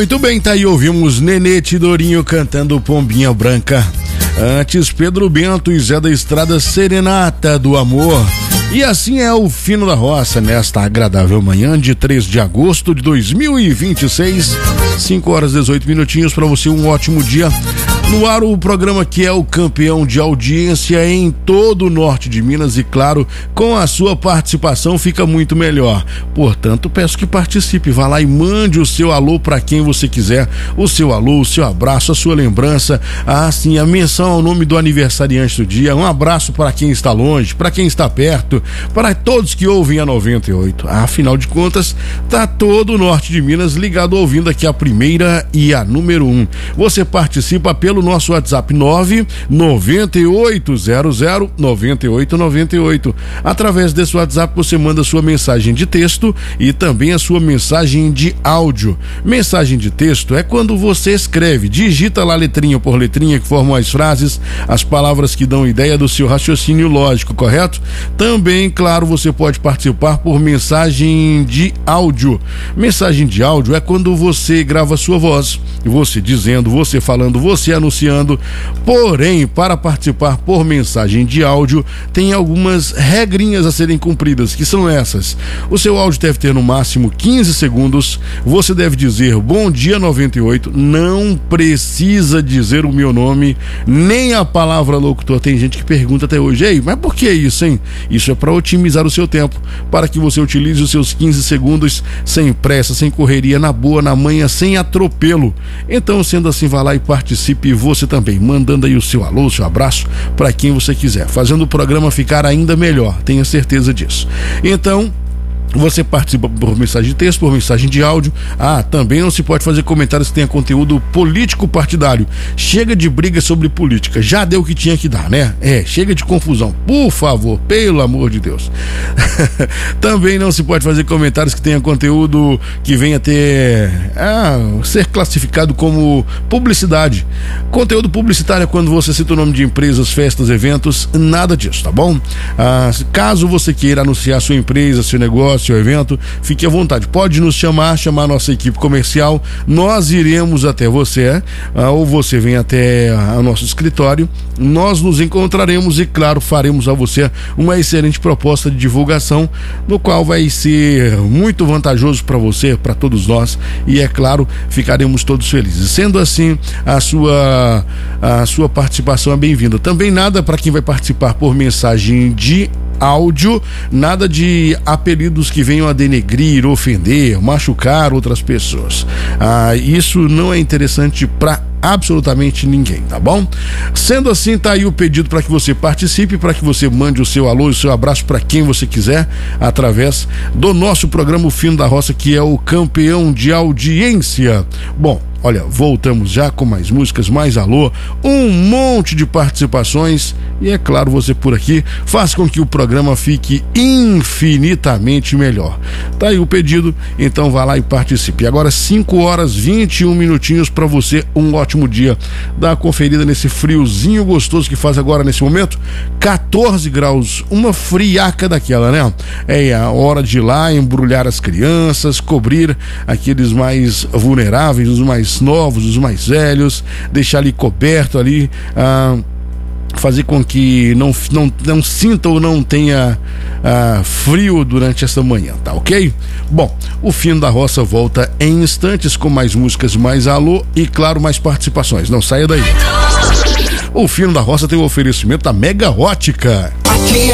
Muito bem, tá aí, ouvimos Nenê Tidorinho cantando Pombinha Branca. Antes, Pedro Bento e Zé da Estrada, Serenata do Amor. E assim é o Fino da Roça, nesta agradável manhã de 3 de agosto de 2026, 5 horas e 18 minutinhos, para você um ótimo dia. No ar o programa que é o campeão de audiência em todo o norte de Minas e, claro, com a sua participação fica muito melhor. Portanto, peço que participe, vá lá e mande o seu alô para quem você quiser, o seu alô, o seu abraço, a sua lembrança, assim, a menção ao nome do aniversariante do dia, um abraço para quem está longe, para quem está perto, para todos que ouvem a 98. Afinal de contas, tá todo o norte de Minas ligado ouvindo aqui a primeira e a número 1. Você participa pelo nosso WhatsApp 998009898. Através desse WhatsApp você manda sua mensagem de texto e também a sua mensagem de áudio. Mensagem de texto é quando você escreve, digita lá letrinha por letrinha que formam as frases, as palavras que dão ideia do seu raciocínio lógico, correto? Também, claro, você pode participar por mensagem de áudio. Mensagem de áudio é quando você grava sua voz, você dizendo, você falando, você anunciando. Porém, para participar por mensagem de áudio, tem algumas regrinhas a serem cumpridas, que são essas. O seu áudio deve ter no máximo 15 segundos, você deve dizer bom dia 98, não precisa dizer o meu nome, nem a palavra locutor. Tem gente que pergunta até hoje, ei, mas por que isso, hein? Isso é para otimizar o seu tempo, para que você utilize os seus 15 segundos sem pressa, sem correria, na boa, na manhã, sem atropelo. Então, sendo assim, vá lá e participe você também, mandando aí o seu alô, o seu abraço para quem você quiser, fazendo o programa ficar ainda melhor, tenha certeza disso. Então, você participa por mensagem de texto, por mensagem de áudio. Também não se pode fazer comentários que tenha conteúdo político partidário. Chega de briga sobre política, já deu o que tinha que dar, né? Chega de confusão, por favor, pelo amor de Deus. Também não se pode fazer comentários que tenha conteúdo que venha ser classificado como publicidade. Conteúdo publicitário é quando você cita o nome de empresas, festas, eventos, nada disso, tá bom? Caso você queira anunciar sua empresa, seu negócio, seu evento, fique à vontade, pode nos chamar a nossa equipe comercial, nós iremos até você, ou você vem até o nosso escritório, nós nos encontraremos e, claro, faremos a você uma excelente proposta de divulgação, no qual vai ser muito vantajoso para você, para todos nós, e é claro, ficaremos todos felizes. Sendo assim, a sua participação é bem-vinda. Também nada para quem vai participar por mensagem de áudio, nada de apelidos que venham a denegrir, ofender, machucar outras pessoas. Isso não é interessante para absolutamente ninguém, tá bom? Sendo assim, tá aí o pedido para que você participe, para que você mande o seu alô e o seu abraço para quem você quiser, através do nosso programa O Fino da Roça, que é o campeão de audiência. Bom, olha, voltamos já com mais músicas, mais alô, um monte de participações e, é claro, você por aqui faz com que o programa fique infinitamente melhor. Tá aí o pedido, então vá lá e participe. Agora 5 horas 21 minutinhos para você, um ótimo dia. Dá uma conferida nesse friozinho gostoso que faz agora nesse momento, 14 graus, uma friaca daquela, né? É a hora de ir lá embrulhar as crianças, cobrir aqueles mais vulneráveis, os mais novos, os mais velhos, deixar ali coberto ali, fazer com que não sinta ou não tenha frio durante essa manhã, tá ok? Bom, o Fino da Roça volta em instantes com mais músicas, mais alô e, claro, mais participações. Não saia daí. O Fino da Roça tem o oferecimento da Mega Ótica.